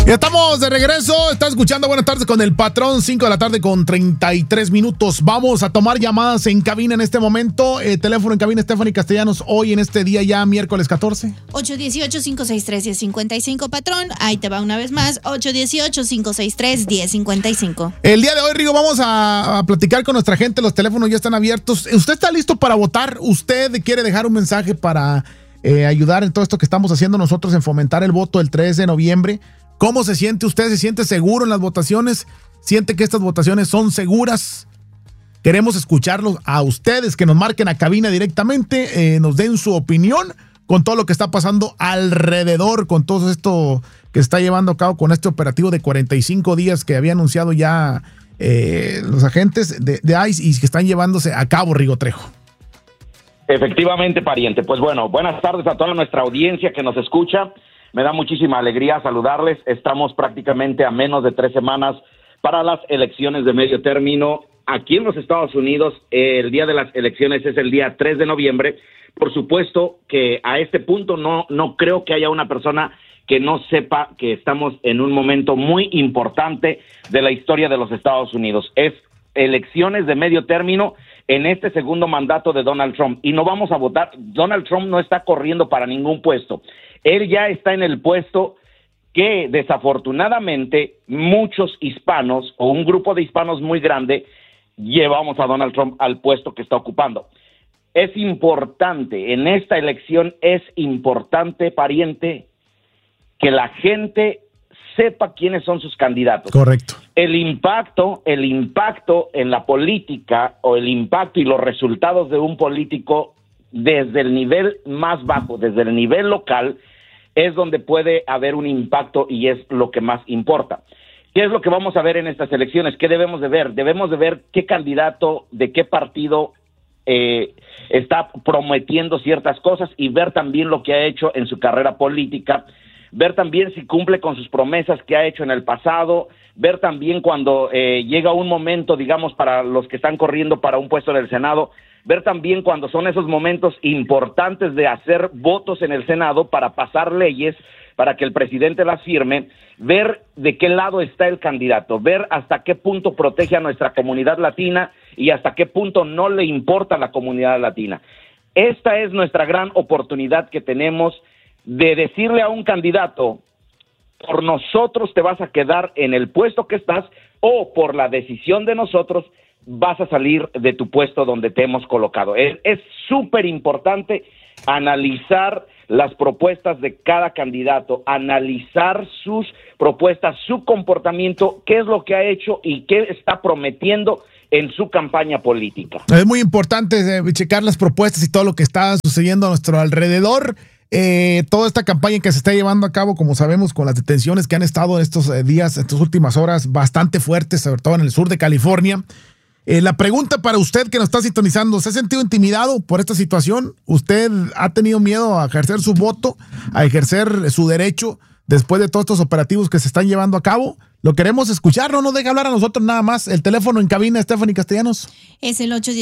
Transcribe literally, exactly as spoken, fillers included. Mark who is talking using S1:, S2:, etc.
S1: Ya estamos de regreso, está escuchando Buenas Tardes con el Patrón, cinco de la tarde con treinta y tres minutos. Vamos a tomar llamadas en cabina en este momento. Eh, teléfono en cabina, Stephanie Castellanos, hoy en este día ya miércoles catorce.
S2: ocho uno ocho, cinco seis tres, uno cero cinco cinco, Patrón. Ahí te va una vez más, ocho uno ocho, cinco seis tres, uno cero cinco cinco.
S1: El día de hoy, Rigo, vamos a, a platicar con nuestra gente, los teléfonos ya están abiertos. ¿Usted está listo para votar? ¿Usted quiere dejar un mensaje para eh, ayudar en todo esto que estamos haciendo nosotros en fomentar el voto el tres de noviembre? ¿Cómo se siente usted? ¿Se siente seguro en las votaciones? ¿Siente que estas votaciones son seguras? Queremos escucharlos a ustedes, que nos marquen a cabina directamente, eh, nos den su opinión con todo lo que está pasando alrededor, con todo esto que se está llevando a cabo con este operativo de cuarenta y cinco días que había anunciado ya eh, los agentes de, de ICE y que están llevándose a cabo, Rigo Trejo.
S3: Efectivamente, pariente. Pues bueno, buenas tardes a toda nuestra audiencia que nos escucha. Me da muchísima alegría saludarles. Estamos prácticamente a menos de tres semanas para las elecciones de medio término aquí en los Estados Unidos. El día de las elecciones es el día tres de noviembre. Por supuesto que a este punto no, no creo que haya una persona que no sepa que estamos en un momento muy importante de la historia de los Estados Unidos. Es elecciones de medio término en este segundo mandato de Donald Trump. Y no vamos a votar. Donald Trump no está corriendo para ningún puesto. Él ya está en el puesto que desafortunadamente muchos hispanos o un grupo de hispanos muy grande llevamos a Donald Trump al puesto que está ocupando. Es importante, en esta elección es importante, pariente, que la gente sepa quiénes son sus candidatos.
S1: Correcto.
S3: El impacto, el impacto en la política o el impacto y los resultados de un político desde el nivel más bajo, desde el nivel local, es donde puede haber un impacto y es lo que más importa. ¿Qué es lo que vamos a ver en estas elecciones? ¿Qué debemos de ver? Debemos de ver qué candidato, de qué partido eh, está prometiendo ciertas cosas y ver también lo que ha hecho en su carrera política, ver también si cumple con sus promesas que ha hecho en el pasado, ver también cuando eh, llega un momento, digamos, para los que están corriendo para un puesto en el Senado, ver también cuando son esos momentos importantes de hacer votos en el Senado para pasar leyes, para que el presidente las firme, ver de qué lado está el candidato, ver hasta qué punto protege a nuestra comunidad latina y hasta qué punto no le importa a la comunidad latina. Esta es nuestra gran oportunidad que tenemos de decirle a un candidato, por nosotros te vas a quedar en el puesto que estás o por la decisión de nosotros vas a salir de tu puesto donde te hemos colocado. Es súper importante analizar las propuestas de cada candidato, analizar sus propuestas, su comportamiento, qué es lo que ha hecho y qué está prometiendo en su campaña política.
S1: Es muy importante eh, checar las propuestas y todo lo que está sucediendo a nuestro alrededor. Eh, toda esta campaña que se está llevando a cabo, como sabemos, con las detenciones que han estado en estos eh, días, en estas últimas horas, bastante fuertes, sobre todo en el sur de California. Eh, la pregunta para usted que nos está sintonizando, ¿se ha sentido intimidado por esta situación? ¿Usted ha tenido miedo a ejercer su voto, a ejercer su derecho después de todos estos operativos que se están llevando a cabo? Lo queremos escuchar, no nos deje hablar a nosotros nada más. El teléfono en cabina, Stephanie Castellanos.
S2: Es el ocho